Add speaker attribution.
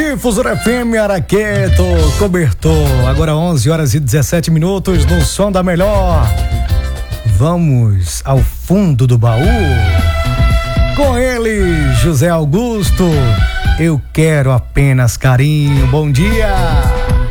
Speaker 1: Difusora FM Araqueto, cobertor. Agora 11 horas e 17 minutos no som da melhor. Vamos ao fundo do baú. Com ele, José Augusto. Eu quero apenas carinho. Bom dia.